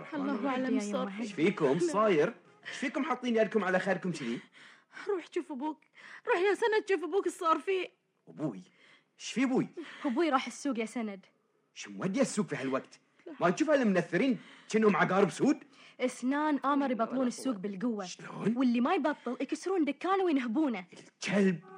الله أعلم صار ايش فيكم صاير؟ ايش فيكم حاطين يدكم على خيركم كذي؟ روح شوف أبوك، روح يا سند شوف أبوك الصار فيه. أبوي؟ ايش في أبوي؟ أبوي راح السوق يا سند. شو مودي السوق في هالوقت؟ ما تشوف هالمنثرين كأنهم عقارب سود؟ اسنان آمر يبطلون السوق بالقوة. شلون؟ واللي ما يبطل يكسرون دكانه وينهبونه. الكلب